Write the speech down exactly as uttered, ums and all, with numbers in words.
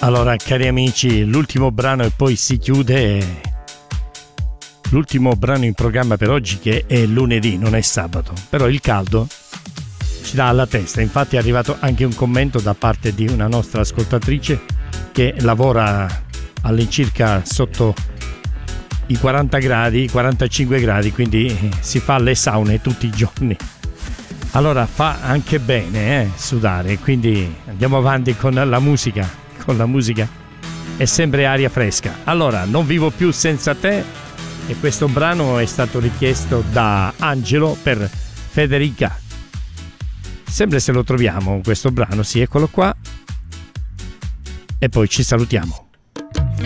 Allora, cari amici, l'ultimo brano e poi si chiude. L'ultimo brano in programma per oggi, che è lunedì, non è sabato. Però il caldo ci dà alla testa. Infatti è arrivato anche un commento da parte di una nostra ascoltatrice che lavora all'incirca sotto i quaranta gradi, quarantacinque gradi, quindi si fa le saune tutti i giorni. Allora fa anche bene eh, sudare, quindi andiamo avanti con la musica. Con la musica è sempre aria fresca. Allora, Non vivo più senza te, e questo brano è stato richiesto da Angelo per Federica. Sempre se lo troviamo questo brano, sì, eccolo qua. E poi ci salutiamo.